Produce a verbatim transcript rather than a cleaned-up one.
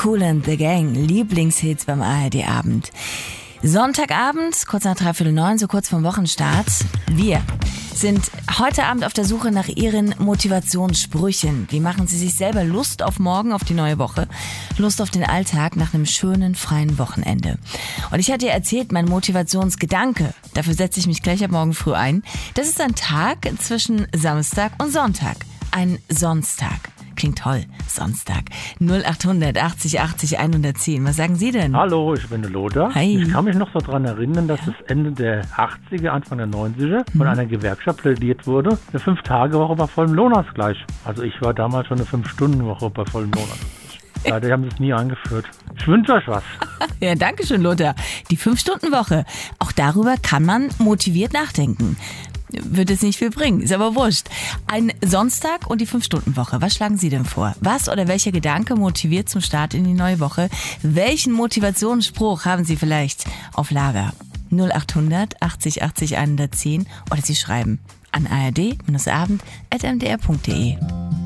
Kool and the Gang, Lieblingshits beim A R D-Abend. Sonntagabend, kurz nach dreiviertel neun, so kurz vorm Wochenstart. Wir sind heute Abend auf der Suche nach Ihren Motivationssprüchen. Wie machen Sie sich selber Lust auf morgen, auf die neue Woche? Lust auf den Alltag nach einem schönen, freien Wochenende. Und ich hatte ja erzählt, mein Motivationsgedanke, dafür setze ich mich gleich ab morgen früh ein, das ist ein Tag zwischen Samstag und Sonntag. Ein Sonstag. Klingt toll. Sonstag. null acht hundert achtzig achtzig hundertzehn. Was sagen Sie denn? Hallo, ich bin der Lothar. Hi. Ich kann mich noch so daran erinnern, dass ja. es Ende der achtziger, Anfang der neunziger von mhm. einer Gewerkschaft plädiert wurde. Eine Fünf-Tage-Woche bei vollem Lohnausgleich. Also ich war damals schon eine Fünf-Stunden-Woche bei vollem Lohnausgleich. Leider haben sie es nie eingeführt. Ich wünsche euch was. Ja, danke schön, Lothar. Die Fünf-Stunden-Woche. Auch darüber kann man motiviert nachdenken. Wird es nicht viel bringen, ist aber wurscht. Ein Sonntag und die Fünf-Stunden-Woche. Was schlagen Sie denn vor? Was oder welcher Gedanke motiviert zum Start in die neue Woche? Welchen Motivationsspruch haben Sie vielleicht auf Lager? null acht hundert achtzig achtzig hundertzehn oder Sie schreiben an a r d abend at m d r punkt d e.